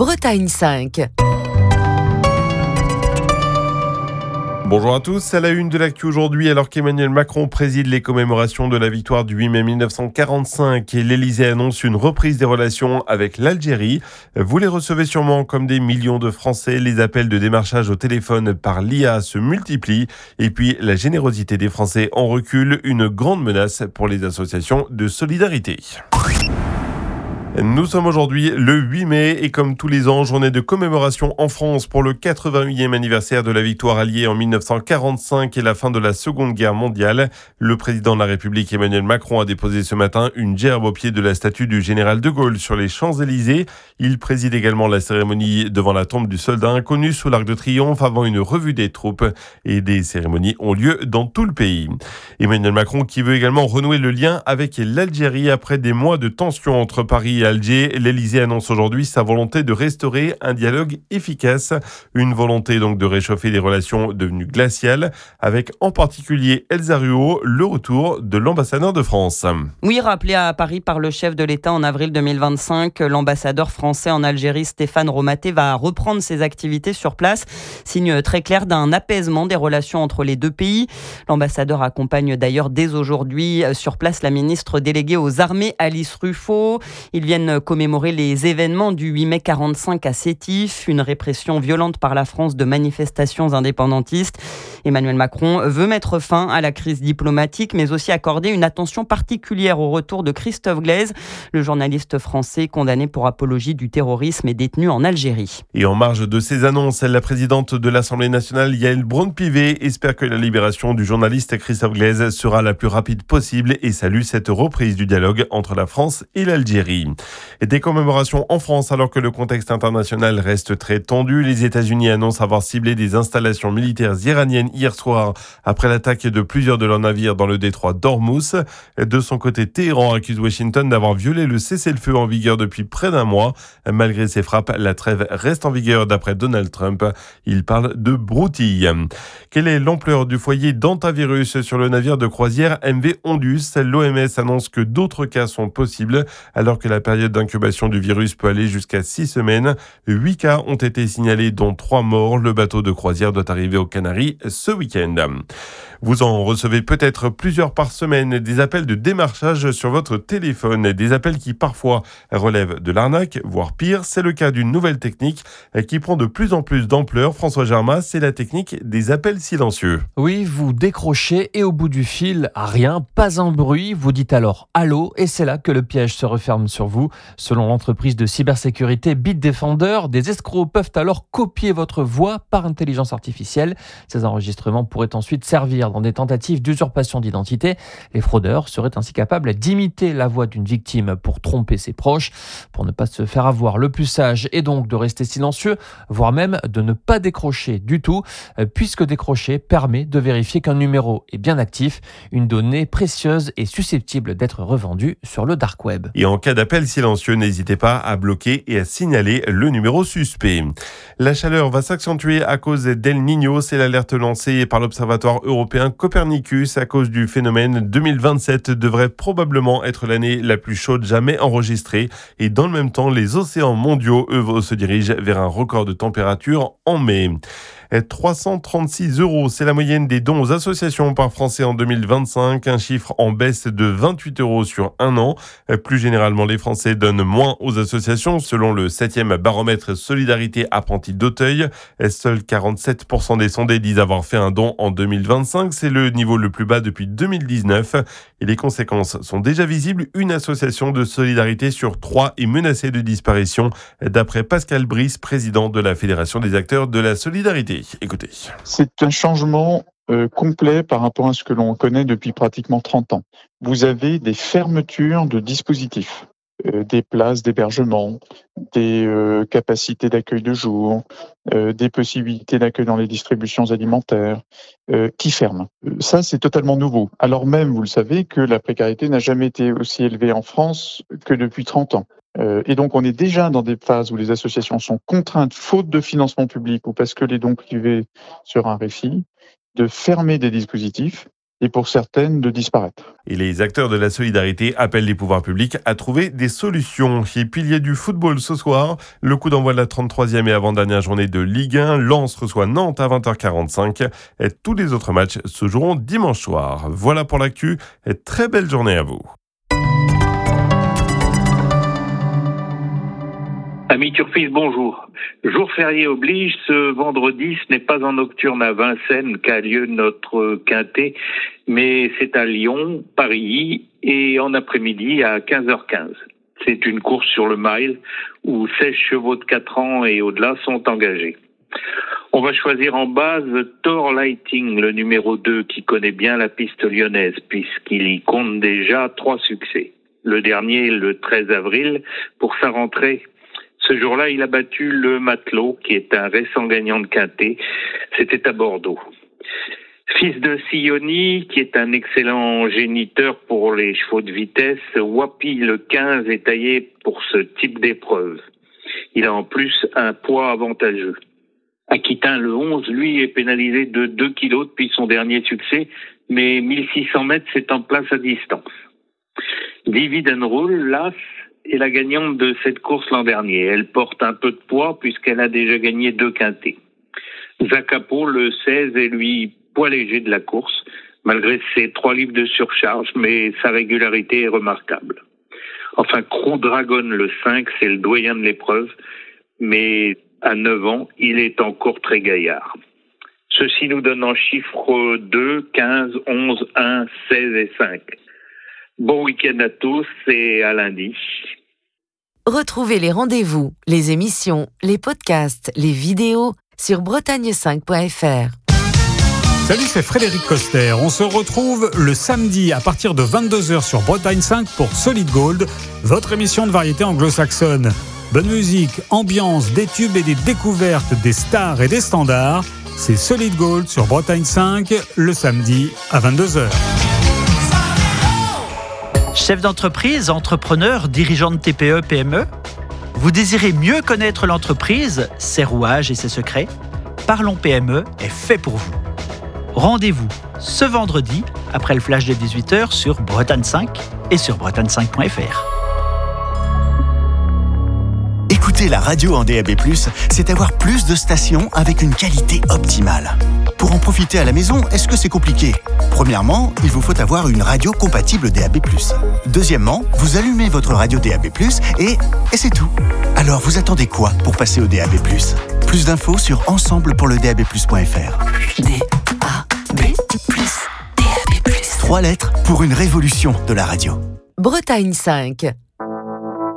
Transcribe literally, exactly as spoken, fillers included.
Bretagne cinq. Bonjour à tous, à la une de l'actu aujourd'hui, alors qu'Emmanuel Macron préside les commémorations de la victoire du huit mai mille neuf cent quarante-cinq et l'Elysée annonce une reprise des relations avec l'Algérie. Vous les recevez sûrement comme des millions de Français. Les appels de démarchage au téléphone par l'I A se multiplient. Et puis, la générosité des Français en recule, une grande menace pour les associations de solidarité. Nous sommes aujourd'hui le huit mai et comme tous les ans, journée de commémoration en France pour le quatre-vingt-huitième anniversaire de la victoire alliée en mille neuf cent quarante-cinq et la fin de la Seconde Guerre mondiale. Le président de la République Emmanuel Macron a déposé ce matin une gerbe au pied de la statue du général de Gaulle sur les Champs-Élysées. Il préside également la cérémonie devant la tombe du soldat inconnu sous l'Arc de Triomphe avant une revue des troupes et des cérémonies ont lieu dans tout le pays. Emmanuel Macron qui veut également renouer le lien avec l'Algérie après des mois de tension entre Paris et Alger. L'Elysée annonce aujourd'hui sa volonté de restaurer un dialogue efficace. Une volonté donc de réchauffer des relations devenues glaciales, avec en particulier Elsa Ruot, le retour de l'ambassadeur de France. Oui, rappelé à Paris par le chef de l'État en avril deux mille vingt-cinq, l'ambassadeur français en Algérie, Stéphane Romaté, va reprendre ses activités sur place. Signe très clair d'un apaisement des relations entre les deux pays. L'ambassadeur accompagne d'ailleurs dès aujourd'hui sur place la ministre déléguée aux armées, Alice Ruffo. Ils viennent commémorer les événements du huit mai quarante-cinq à Sétif, une répression violente par la France de manifestations indépendantistes. Emmanuel Macron veut mettre fin à la crise diplomatique, mais aussi accorder une attention particulière au retour de Christophe Glaise, le journaliste français condamné pour apologie du terrorisme et détenu en Algérie. Et en marge de ces annonces, la présidente de l'Assemblée nationale, Yaël Braun-Pivet, espère que la libération du journaliste Christophe Glaise sera la plus rapide possible et salue cette reprise du dialogue entre la France et l'Algérie. Et des commémorations en France alors que le contexte international reste très tendu. Les États-Unis annoncent avoir ciblé des installations militaires iraniennes hier soir après l'attaque de plusieurs de leurs navires dans le détroit d'Ormuz. De son côté, Téhéran accuse Washington d'avoir violé le cessez-le-feu en vigueur depuis près d'un mois. Malgré ces frappes, la trêve reste en vigueur d'après Donald Trump. Il parle de broutille. Quelle est l'ampleur du foyer d'hantavirus sur le navire de croisière M V Ondus? L'O M S annonce que d'autres cas sont possibles alors que la période d'incubation du virus peut aller jusqu'à six semaines. Huit cas ont été signalés, dont trois morts. Le bateau de croisière doit arriver aux Canaries ce week-end. Vous en recevez peut-être plusieurs par semaine, des appels de démarchage sur votre téléphone, des appels qui parfois relèvent de l'arnaque, voire pire. C'est le cas d'une nouvelle technique qui prend de plus en plus d'ampleur. François Germain, c'est la technique des appels silencieux. Oui, vous décrochez et au bout du fil, rien, pas un bruit. Vous dites alors « Allô » et c'est là que le piège se referme sur vous. Selon l'entreprise de cybersécurité Bitdefender, des escrocs peuvent alors copier votre voix par intelligence artificielle. Ces enregistrements pourraient ensuite servir dans des tentatives d'usurpation d'identité. Les fraudeurs seraient ainsi capables d'imiter la voix d'une victime pour tromper ses proches. Pour ne pas se faire avoir, le plus sage est donc de rester silencieux, voire même de ne pas décrocher du tout, puisque décrocher permet de vérifier qu'un numéro est bien actif, une donnée précieuse et susceptible d'être revendue sur le dark web. Et en cas d'appel silencieux, n'hésitez pas à bloquer et à signaler le numéro suspect. La chaleur va s'accentuer à cause d'El Niño. C'est l'alerte lancée par l'Observatoire européen Copernicus à cause du phénomène. deux mille vingt-sept devrait probablement être l'année la plus chaude jamais enregistrée. Et dans le même temps, les océans mondiaux, eux, se dirigent vers un record de température en mai. trois cent trente-six euros, c'est la moyenne des dons aux associations par Français en deux mille vingt-cinq, un chiffre en baisse de vingt-huit euros sur un an. Plus généralement, les Français donnent moins aux associations, selon le septième baromètre Solidarité Apprentis d'Auteuil. Seuls quarante-sept pour cent des sondés disent avoir fait un don en deux mille vingt-cinq, c'est le niveau le plus bas depuis deux mille dix-neuf. Et les conséquences sont déjà visibles. Une association de solidarité sur trois est menacée de disparition, d'après Pascal Brice, président de la Fédération des acteurs de la solidarité. Écoutez. C'est un changement euh, complet par rapport à ce que l'on connaît depuis pratiquement trente ans. Vous avez des fermetures de dispositifs, euh, des places d'hébergement, des euh, capacités d'accueil de jour, euh, des possibilités d'accueil dans les distributions alimentaires euh, qui ferment. Ça, c'est totalement nouveau. Alors même, vous le savez, que la précarité n'a jamais été aussi élevée en France que depuis trente ans. Euh, et donc, on est déjà dans des phases où les associations sont contraintes, faute de financement public ou parce que les dons privés seraient un récit, de fermer des dispositifs. et pour certaines de disparaître. Et les acteurs de la solidarité appellent les pouvoirs publics à trouver des solutions. Et puis il y a du football ce soir. Le coup d'envoi de la trente-troisième et avant-dernière journée de Ligue un. Lens reçoit Nantes à vingt heures quarante-cinq. Et tous les autres matchs se joueront dimanche soir. Voilà pour l'actu. Et très belle journée à vous. Amis turfistes, bonjour. Jour férié oblige, ce vendredi, ce n'est pas en nocturne à Vincennes qu'a lieu notre quintet, mais c'est à Lyon, Paris, et en après-midi à quinze heures quinze. C'est une course sur le mile où seize chevaux de quatre ans et au-delà sont engagés. On va choisir en base Thor Lighting, le numéro deux, qui connaît bien la piste lyonnaise, puisqu'il y compte déjà trois succès. Le dernier, le treize avril, pour sa rentrée. Ce jour-là, il a battu le Matelot, qui est un récent gagnant de quintet. C'était à Bordeaux. Fils de Sioni, qui est un excellent géniteur pour les chevaux de vitesse, Wapi, le quinze, est taillé pour ce type d'épreuve. Il a en plus un poids avantageux. Aquitain, le onze, lui, est pénalisé de deux kilos depuis son dernier succès, mais mille six cents mètres, c'est en place à distance. Divide and Roll, l'As, est la gagnante de cette course l'an dernier. Elle porte un peu de poids puisqu'elle a déjà gagné deux quintets. Zacapo, le seize, est lui poids léger de la course, malgré ses trois livres de surcharge, mais sa régularité est remarquable. Enfin, Crow Dragon, le cinq, c'est le doyen de l'épreuve, mais à neuf ans, il est encore très gaillard. Ceci nous donne en chiffres deux, quinze, onze, un, seize et cinq. Bon week-end à tous et à lundi. Retrouvez les rendez-vous, les émissions, les podcasts, les vidéos sur bretagne cinq point f r. Salut, c'est Frédéric Coster. On se retrouve le samedi à partir de vingt-deux heures sur Bretagne cinq pour Solid Gold, votre émission de variété anglo-saxonne. Bonne musique, ambiance, des tubes et des découvertes des stars et des standards. C'est Solid Gold sur Bretagne cinq le samedi à vingt-deux heures. Chef d'entreprise, entrepreneur, dirigeant de T P E, P M E, vous désirez mieux connaître l'entreprise, ses rouages et ses secrets? Parlons P M E est fait pour vous. Rendez-vous ce vendredi, après le flash de dix-huit heures sur Bretagne cinq et sur bretagne cinq point f r. Écouter la radio en D A B plus, c'est avoir plus de stations avec une qualité optimale. Pour en profiter à la maison, est-ce que c'est compliqué? Premièrement, il vous faut avoir une radio compatible D A B plus. Deuxièmement, vous allumez votre radio D A B plus et, et c'est tout. Alors vous attendez quoi pour passer au D A B plus? Plus d'infos sur ensemble pour le D A B plus point f r. D A B plus, D A B plus. Trois lettres pour une révolution de la radio. Bretagne cinq,